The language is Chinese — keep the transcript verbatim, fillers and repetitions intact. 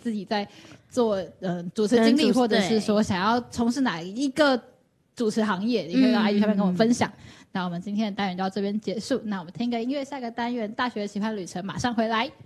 自己在做呃主持经历，或者是说想要从事哪一个主持行业，也可以到 I G 上面跟我们分享、嗯、那我们今天的单元就到这边结束，那我们听个音乐，下个单元大学的奇幻旅程马上回来。